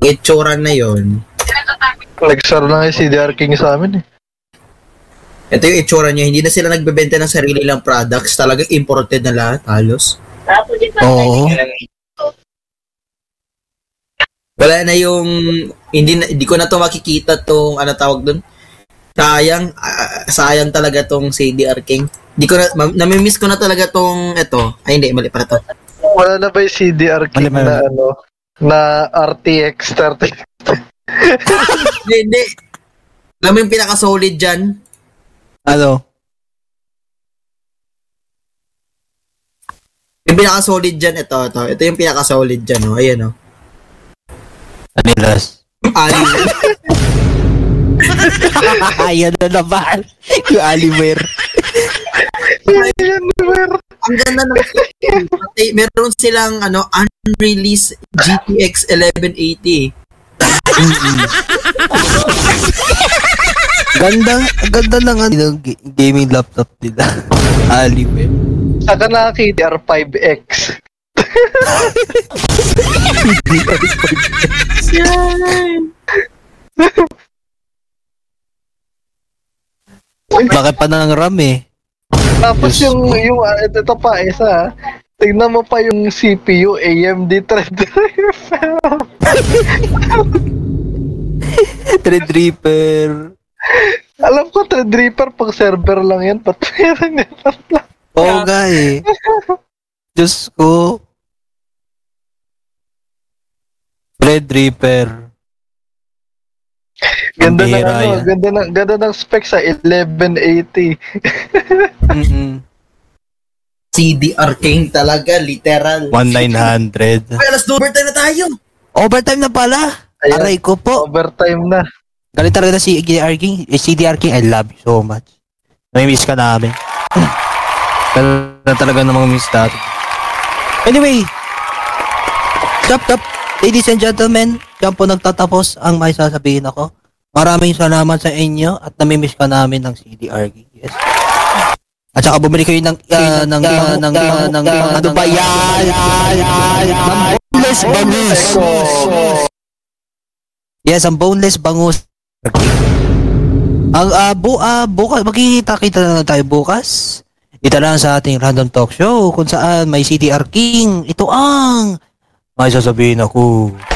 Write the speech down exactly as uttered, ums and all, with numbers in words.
itsura na yon. Nagsara na yung C D R King sa amin eh. Ito yung itsura niya, hindi na sila nagbebenta ng sarili lang products, talagang imported na lahat, halos. Oo. Wala na yung, hindi, na, hindi ko na to makikita tong, ano tawag dun, sayang, uh, sayang talaga tong C D R King. Hindi ko na, ma- namimiss ko na talaga tong, eto, ay hindi, mali pala to. Wala na ba yung C D R King Mali, mali. na ano, na R T X thirty? Hindi, hindi. Alam mo yung pinaka-solid dyan? Ano? Yung pinaka-solid dyan, ito, ito. Ito yung pinaka-solid dyan, oh. Ayan, oh. Anilas. Ali. Ayan na naman. Yung Alimer. Ang ganda ng pati, meron silang ano unreleased G T X eleven eighty. Ganda, ganda ng ano, ng g- gaming laptop nila. Alimer. Saka nakakita R five X. Bakit pa ng RAM eh? Tapos Diyos yung, ko. yung, uh, ito pa, isa, tignan mo pa yung C P U, A M D Threadripper. Threadripper. Alam ko, Threadripper, pang server lang yan, pat meron yan. Oo nga eh. Diyos ko. Threadripper. Ganda ng Pambihira ano, yan. ganda ng, ganda ng specs sa eleven eighty. Mm-mm. C D R King talaga, literal. nineteen hundred. Ay, alas do overtime na tayo. Overtime na pala. Ayan. Aray ko po. Overtime na. Galit talaga si C D R King. Eh, C D R King, I love you so much. May-miss ka namin. Ganda talaga ng mga miss natin. Anyway. Stop, stop. Ladies and gentlemen, yan po nagtatapos ang may sasabihin ako. Maraming salamat sa inyo at namimiss ka namin ng C D R King. Yes. At saka bumili kayo ng uh, ng uh, ng uh, ng ano ba yan? Ng boneless bangus. Yes, ang boneless bangus. Ang uh, bu uh, bukas magkikita-kita na tayo bukas. Ito lang sa ating random talk show kung saan may C D R King. Ito ang may sasabihin ako.